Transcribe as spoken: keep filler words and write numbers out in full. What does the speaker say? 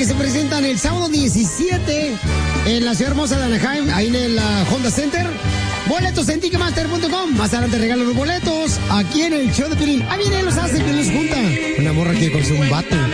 que se presentan el sábado diecisiete en la ciudad hermosa de Anaheim, ahí en el uh, Honda Center. Boletos en ticketmaster punto com. Más adelante regalan los boletos aquí en el show de Piolín. Ah, viene, los hace, que los junta. Una morra que conoce un vato.